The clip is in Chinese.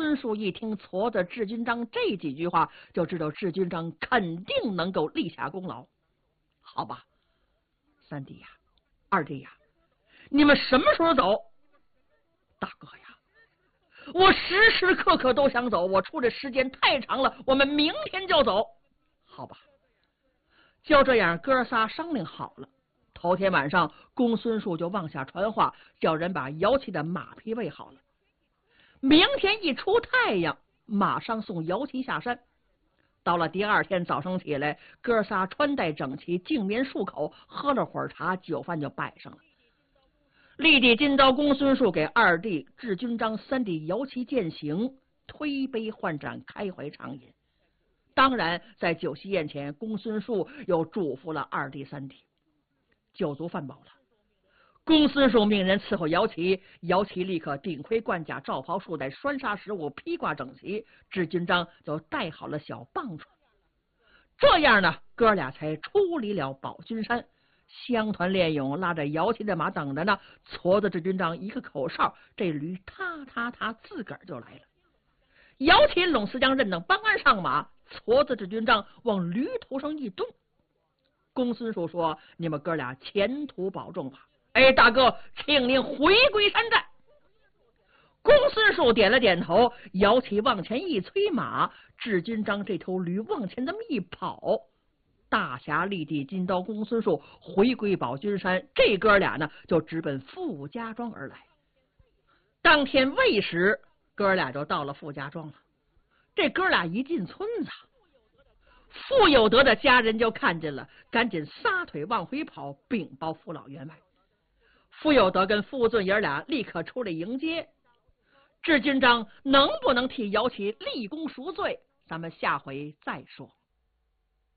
孙述一听矬子智军章这几句话，就知道智军章肯定能够立下功劳。好吧，三弟呀，二弟呀，你们什么时候走？大哥呀，我时时刻刻都想走，我出的时间太长了，我们明天就走。好吧，就这样，哥仨商量好了。头天晚上，公孙述就往下传话，叫人把姚琦的马匹喂好了。明天一出太阳，马上送姚琦下山。到了第二天早上起来，哥仨穿戴整齐，净面漱口，喝了会儿茶，酒饭就摆上了。立地金刀公孙述给二弟智军章、三弟姚琦饯行，推杯换盏，开怀畅饮。当然，在酒席宴前，公孙述又嘱咐了二弟三弟。酒足饭饱了，公孙述命人伺候姚琦，姚琦立刻顶盔贯甲，罩袍束带，拴纱食物，披挂整齐。智军章就带好了小棒槌。这样呢，哥俩才出离了宝君山。乡团练勇拉着姚琦的马等着呢，矬子智军章一个口哨，这驴踏踏踏自个儿就来了。姚琦拢四将认等帮鞍上马，矬子智军章往驴头上一蹲。公孙述说：“你们哥俩前途保重吧。”哎，大哥，请您回归山寨。公孙述点了点头，姚琦往前一催马，智军章这头驴往前这么一跑，大侠立地金刀公孙述回归宝君山，这哥俩呢就直奔傅家庄而来。当天未时，哥俩就到了傅家庄了。这哥俩一进村子，傅有德的家人就看见了，赶紧撒腿往回跑，禀报傅老员外。傅有德跟傅俊爷俩立刻出来迎接。智军章能不能替姚琦立功赎罪，咱们下回再说。